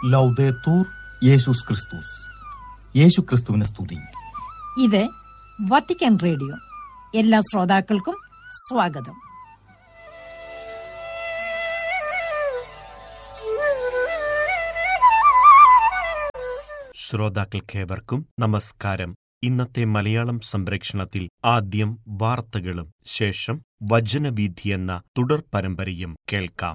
ലൗദേത്തൂർ യേശുസ് ക്രിസ്തുസ്. യേശു ക്രിസ്തുവിനെ സ്തുതി. ഇത് വത്തിക്കാൻ റേഡിയോ. എല്ലാ ശ്രോതാക്കൾക്കും സ്വാഗതം. ശ്രോതാക്കൾക്കേവർക്കും നമസ്കാരം. ഇന്നത്തെ മലയാളം സംപ്രേക്ഷണത്തിൽ ആദ്യം വാർത്തകളും ശേഷം വചനവീഥി എന്ന തുടർ പരമ്പരയും കേൾക്കാം.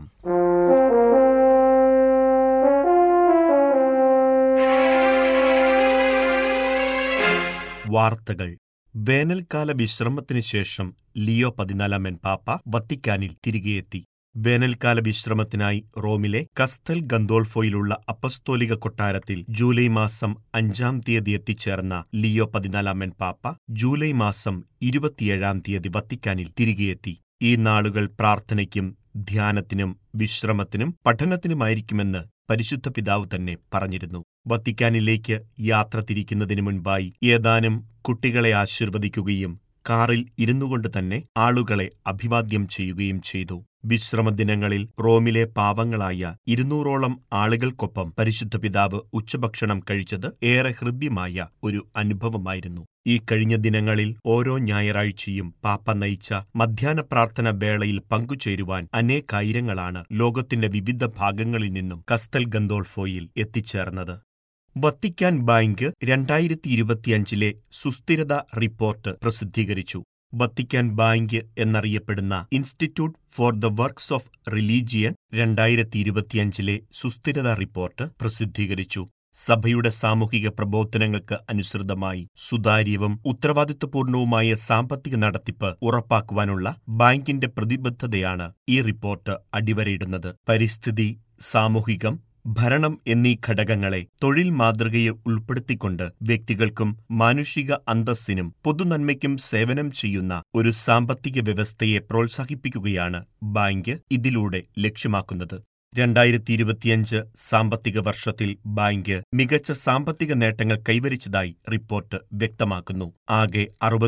വാർത്തകൾ. വേനൽക്കാല വിശ്രമത്തിനു ശേഷം ലിയോ 14 പാപ്പ വത്തിക്കാനിൽ തിരികെയെത്തി. വേനൽക്കാല വിശ്രമത്തിനായി റോമിലെ കസ്തൽ ഗന്തോൾഫോയിലുള്ള അപ്പസ്തോലിക കൊട്ടാരത്തിൽ ജൂലൈ മാസം 5 തീയതി എത്തിച്ചേർന്ന ലിയോ 14 പാപ്പ ജൂലൈ മാസം 27 വത്തിക്കാനിൽ തിരികെയെത്തി. ഈ നാളുകൾ പ്രാർത്ഥനയ്ക്കും ധ്യാനത്തിനും വിശ്രമത്തിനും പഠനത്തിനുമായിരിക്കുമെന്ന് പരിശുദ്ധ പിതാവ് തന്നെ പറഞ്ഞിരുന്നു. വത്തിക്കാനിലേക്ക് യാത്ര തിരിക്കുന്നതിനു മുൻപായി ഏതാനും കുട്ടികളെ ആശീർവദിക്കുകയും കാറിൽ ഇരുന്നുകൊണ്ട് തന്നെ ആളുകളെ അഭിവാദ്യം ചെയ്യുകയും ചെയ്തു. വിശ്രമദിനങ്ങളിൽ റോമിലെ പാവങ്ങളായ 200ഓളം ആളുകൾക്കൊപ്പം പരിശുദ്ധ പിതാവ് ഉച്ചഭക്ഷണം കഴിച്ചത് ഏറെ ഹൃദ്യമായ ഒരു അനുഭവമായിരുന്നു. ഈ കഴിഞ്ഞ ദിനങ്ങളിൽ ഓരോ ഞായറാഴ്ചയും പാപ്പ നയിച്ച മധ്യാഹ്ന പ്രാർത്ഥന വേളയിൽ പങ്കുചേരുവാൻ അനേകായിരങ്ങളാണ് ലോകത്തിന്റെ വിവിധ ഭാഗങ്ങളിൽ നിന്നും കസ്തൽ ഗന്തോൾഫോയിൽ എത്തിച്ചേർന്നത്. വത്തിക്കാൻ ബാങ്ക് 2025 സുസ്ഥിരത റിപ്പോർട്ട് പ്രസിദ്ധീകരിച്ചു. വത്തിക്കാൻ ബാങ്ക് എന്നറിയപ്പെടുന്ന institute for the works of religion 2025 സുസ്ഥിരത റിപ്പോർട്ട് പ്രസിദ്ധീകരിച്ചു. സഭയുടെ സാമൂഹിക പ്രബോധനങ്ങൾക്ക് അനുസൃതമായി സുതാര്യവും ഉത്തരവാദിത്വപൂർണവുമായ സാമ്പത്തിക നടത്തിപ്പ് ഉറപ്പാക്കുവാനുള്ള ബാങ്കിന്റെ പ്രതിബദ്ധതയാണ് ഈ റിപ്പോർട്ട് അടിവരയിടുന്നത്. പരിസ്ഥിതി, സാമൂഹികം, ഭരണം എന്നീ ഘടകങ്ങളെ തൊഴിൽ മാതൃകയിൽ ഉൾപ്പെടുത്തിക്കൊണ്ട് വ്യക്തികൾക്കും മാനുഷിക അന്തസ്സിനും പൊതുനന്മയ്ക്കും സേവനം ചെയ്യുന്ന ഒരു സാമ്പത്തിക വ്യവസ്ഥയെ പ്രോത്സാഹിപ്പിക്കുകയാണ് ബാങ്ക് ഇതിലൂടെ ലക്ഷ്യമാക്കുന്നത്. 2025 സാമ്പത്തിക വർഷത്തിൽ ബാങ്ക് മികച്ച സാമ്പത്തിക നേട്ടങ്ങൾ കൈവരിച്ചതായി റിപ്പോർട്ട് വ്യക്തമാക്കുന്നു. ആകെ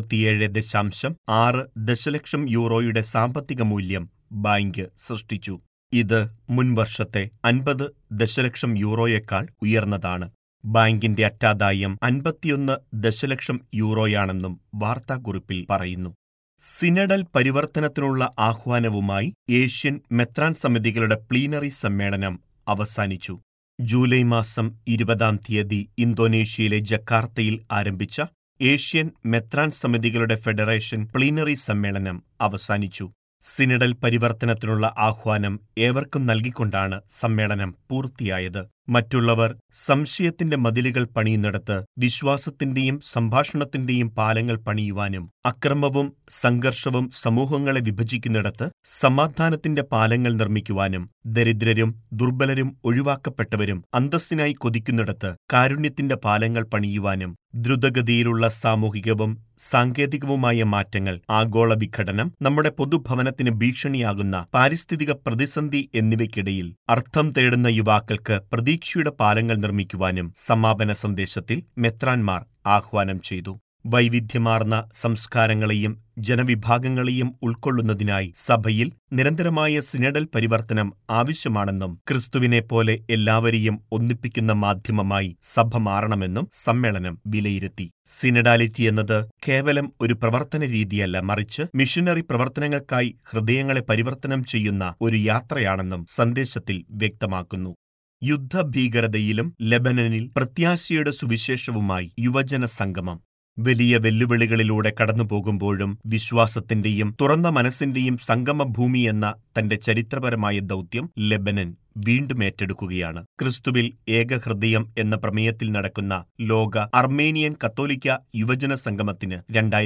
67.6 ദശലക്ഷം യൂറോയുടെ സാമ്പത്തിക മൂല്യം ബാങ്ക് സൃഷ്ടിച്ചു. ഇത് മുൻവർഷത്തെ 50 ദശലക്ഷം യൂറോയേക്കാൾ ഉയർന്നതാണ്. ബാങ്കിന്റെ അറ്റാദായം 51 ദശലക്ഷം യൂറോയാണെന്നും വാർത്താക്കുറിപ്പിൽ പറയുന്നു. സിനഡൽ പരിവർത്തനത്തിനുള്ള ആഹ്വാനവുമായി ഏഷ്യൻ മെത്രാൻ സമിതികളുടെ പ്ലീനറി സമ്മേളനം അവസാനിച്ചു. ജൂലൈ മാസം 20 തീയതി ഇന്തോനേഷ്യയിലെ ജക്കാർത്തയിൽ ആരംഭിച്ച ഏഷ്യൻ മെത്രാൻ സമിതികളുടെ ഫെഡറേഷൻ പ്ലീനറി സമ്മേളനം അവസാനിച്ചു. സിനഡൽ പരിവർത്തനത്തിനുള്ള ആഹ്വാനം ഏവർക്കും നൽകിക്കൊണ്ടാണ് സമ്മേളനം പൂർത്തിയായത്. മറ്റുള്ളവർ സംശയത്തിന്റെ മതിലുകൾ പണിയുന്നിടത്ത് വിശ്വാസത്തിന്റെയും സംഭാഷണത്തിന്റെയും പാലങ്ങൾ പണിയുവാനും അക്രമവും സംഘർഷവും സമൂഹങ്ങളെ വിഭജിക്കുന്നിടത്ത് സമാധാനത്തിന്റെ പാലങ്ങൾ നിർമ്മിക്കുവാനും ദരിദ്രരും ദുർബലരും ഒഴിവാക്കപ്പെട്ടവരും അന്തസ്സിനായി കൊതിക്കുന്നിടത്ത് കാരുണ്യത്തിന്റെ പാലങ്ങൾ പണിയുവാനും ദ്രുതഗതിയിലുള്ള സാമൂഹികവും സാങ്കേതികവുമായ മാറ്റങ്ങൾ, ആഗോള വിഘടനം, നമ്മുടെ പൊതുഭവനത്തിന് ഭീഷണിയാകുന്ന പാരിസ്ഥിതിക പ്രതിസന്ധി എന്നിവയ്ക്കിടയിൽ അർത്ഥം തേടുന്ന യുവാക്കൾക്ക് പ്രതീക്ഷയുടെ പാലങ്ങൾ നിർമ്മിക്കുവാനും സമാപന സന്ദേശത്തിൽ മെത്രാൻമാർ ആഹ്വാനം ചെയ്തു. വൈവിധ്യമാർന്ന സംസ്കാരങ്ങളെയും ജനവിഭാഗങ്ങളെയും ഉൾക്കൊള്ളുന്നതിനായി സഭയിൽ നിരന്തരമായ സിനഡൽ പരിവർത്തനം ആവശ്യമാണെന്നും ക്രിസ്തുവിനെപ്പോലെ എല്ലാവരെയും ഒന്നിപ്പിക്കുന്ന മാധ്യമമായി സഭ മാറണമെന്നും സമ്മേളനം വിലയിരുത്തി. സിനഡാലിറ്റി എന്നത് കേവലം ഒരു പ്രവർത്തന രീതിയല്ല, മറിച്ച് മിഷനറി പ്രവർത്തനങ്ങൾക്കായി ഹൃദയങ്ങളെ പരിവർത്തനം ചെയ്യുന്ന ഒരു യാത്രയാണെന്നും സന്ദേശത്തിൽ വ്യക്തമാക്കുന്നു. യുദ്ധഭീകരതയിലും ലെബനനിൽ പ്രത്യാശയുടെ സുവിശേഷവുമായി യുവജന സംഗമം. വലിയ വെല്ലുവിളികളിലൂടെ കടന്നുപോകുമ്പോഴും വിശ്വാസത്തിന്റെയും തുറന്ന മനസ്സിന്റെയും സംഗമഭൂമി എന്ന തന്റെ ചരിത്രപരമായ ദൗത്യം ലെബനൻ വീണ്ടും ഏറ്റെടുക്കുകയാണ്. ക്രിസ്തുവിൽ ഏകഹൃദയം എന്ന പ്രമേയത്തിൽ നടക്കുന്ന ലോക അർമേനിയൻ കത്തോലിക്ക യുവജന സംഗമത്തിന്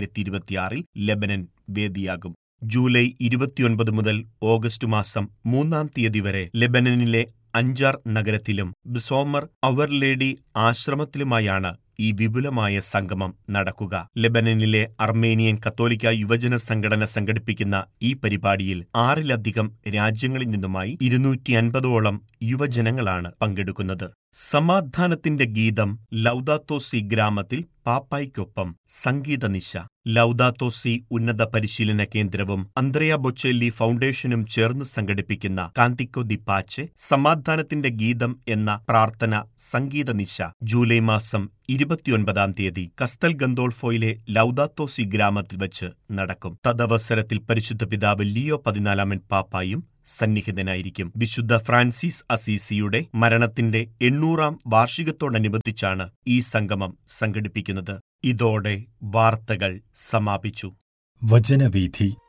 2026 ലെബനൻ വേദിയാകും. ജൂലൈ 29 മുതൽ ഓഗസ്റ്റ് മാസം 3 തീയതി വരെ ലെബനനിലെ അഞ്ചാർ നഗരത്തിലും ബിസോമർ അവർ ലേഡി ആശ്രമത്തിലുമായാണ് ഈ വിപുലമായ സംഗമം നടക്കുക. ലെബനനിലെ അർമേനിയൻ കത്തോലിക്ക യുവജന സംഘടന സംഘടിപ്പിക്കുന്ന ഈ പരിപാടിയിൽ 6-ലധികം രാജ്യങ്ങളിൽ നിന്നുമായി 250ഓളം യുവജനങ്ങളാണ് പങ്കെടുക്കുന്നത്. സമാധാനത്തിന്റെ ഗീതം ലൗദാത്തോ സി ഗ്രാമത്തിൽ പാപ്പായ്ക്കൊപ്പം സംഗീതനിശ. ലൗദാത്തോ സി ഉന്നത പരിശീലന കേന്ദ്രവും അന്ത്രയ ബൊച്ചെല്ലി ഫൗണ്ടേഷനും ചേർന്ന് സംഘടിപ്പിക്കുന്ന കാന്തിക്കോ ദി പാച്ചെ സമാധാനത്തിന്റെ ഗീതം എന്ന പ്രാർത്ഥന സംഗീതനിശ ജൂലൈ മാസം 29-ാം തീയതി കസ്തൽ ഗന്തോൾഫോയിലെ ലൗദാത്തോ സി ഗ്രാമത്തിൽ വച്ച് നടക്കും. തദവസരത്തിൽ പരിശുദ്ധ പിതാവ് ലിയോ 14 പാപ്പായും സന്നിഹിതനായിരിക്കും. വിശുദ്ധ ഫ്രാൻസിസ് അസീസിയുടെ മരണത്തിന്റെ 800-ാം വാർഷികത്തോടനുബന്ധിച്ചാണ് ഈ സംഗമം സംഘടിപ്പിക്കുന്നത്. ഇതോടെ വാർത്തകൾ സമാപിച്ചു. വചനവീഥി